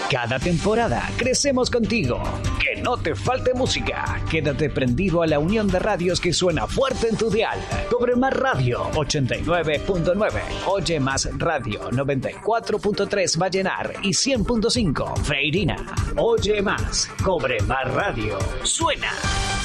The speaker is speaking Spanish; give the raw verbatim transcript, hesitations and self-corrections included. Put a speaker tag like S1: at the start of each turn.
S1: Cada temporada crecemos contigo. Que no te falte música. Quédate prendido a la unión de radios que suena fuerte en tu dial. Cobre Más Radio ochenta y nueve punto nueve. Oye Más Radio noventa y cuatro punto tres Vallenar y cien punto cinco Freirina. Oye Más. Cobre Más Radio. Suena.